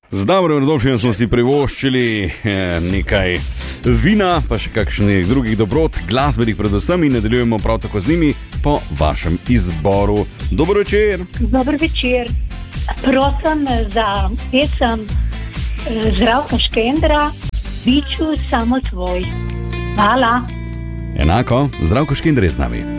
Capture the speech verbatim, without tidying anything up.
Z dobrim Rodolfijem smo si privoščili eh, nekaj vina, pa še kakšnih drugih dobrot, glasbenih predvsem, in nadaljujemo prav tako z njimi po vašem izboru. Dober večer. Dober večer. Prosim za pesem Zdravka Škendra, Biću samo tvoj. Hvala. Enako, Zdravko Škender je z nami.